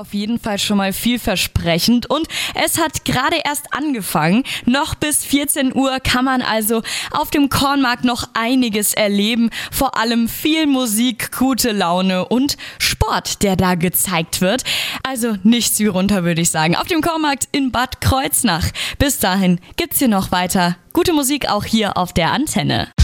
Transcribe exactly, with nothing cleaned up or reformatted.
auf jeden Fall schon mal vielversprechend und es hat gerade erst angefangen. Noch bis vierzehn Uhr kann man also auf dem Kornmarkt noch einiges erleben. Vor allem viel Musik, gute Laune und Sport, der da gezeigt wird. Also nichts wie runter, würde ich sagen. Auf dem Kornmarkt in Bad Kreuznach. Bis dahin gibt's hier noch weiter gute Musik auch hier auf der Antenne.